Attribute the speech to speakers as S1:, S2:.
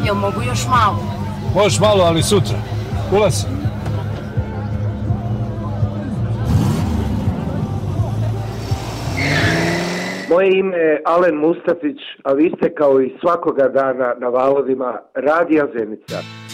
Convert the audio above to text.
S1: Jel mogu još malo?
S2: Možeš malo, ali sutra. Ulazi.
S3: Moje ime je Alen Mustafić, a vi ste kao i svakoga dana na valovima Radija Zenica.